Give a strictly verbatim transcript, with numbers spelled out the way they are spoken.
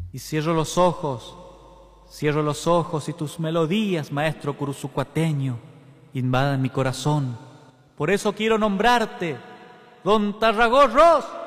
Y cierro los ojos, cierro los ojos y tus melodías, maestro curuzucuateño, invadan mi corazón. Por eso quiero nombrarte, Don Tarragorros.